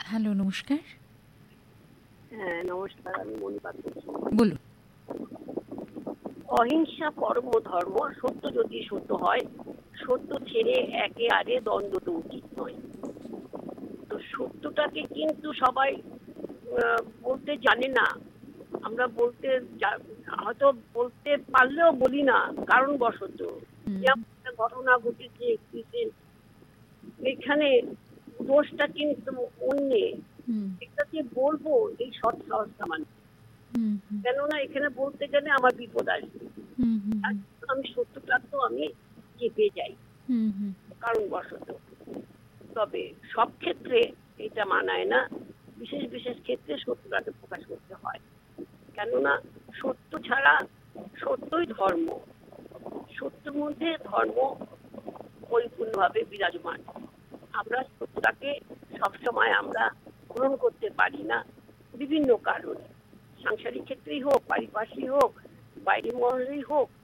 Hello, নমস্কার। হ্যাঁ, নমস্কার। আমি মণিপাল বলছি। বলুন। অহিংসা পরম ধর্ম, সত্য যদি সত্য হয়, সত্য ছেড়ে একে আরে দ্বন্দ্ব তো উচিত নয়। তো সত্যটাকে কিন্তু সবাই বলতে জানে না। আমরা হয়তো বলতে পারলেও বলি না, কারণবশত। যেমন একটা ঘটনা ঘটেছে, এখানে দোষটা কিন্তু অন্যের। এটা যে বলবো, এই সৎ সাহসটা মানে, কেননা এখানে বলতে গেলে আমার বিপদ আসবে। আমি সত্যটা তো আমি চেপে যাই কারণবশত। তবে সব ক্ষেত্রে এটা মানায় না, বিশেষ বিশেষ ক্ষেত্রে সত্যটাকে প্রকাশ করতে হয়। কেননা সত্য ছাড়া, সত্যই ধর্ম, সত্যের মধ্যে ধর্ম পরিপূর্ণভাবে বিরাজমান। আমরা সত্যটাকে সবসময় আমরা গ্রহণ করতে পারি না, বিভিন্ন কারণে। সাংসারিক ক্ষেত্রেই হোক, পারিপার্শ্বিক হোক, বাইরের মহলেই হোক,